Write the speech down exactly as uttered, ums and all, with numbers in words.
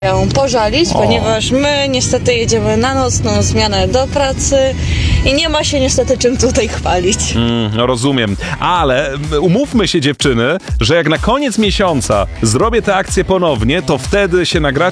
ją pożalić, O. ponieważ my niestety jedziemy na nocną zmianę do pracy i nie ma się niestety czym tutaj chwalić. Mm, no rozumiem, ale umówmy się dziewczyny, że jak na koniec miesiąca zrobię tę akcję ponownie, to wtedy się nagracie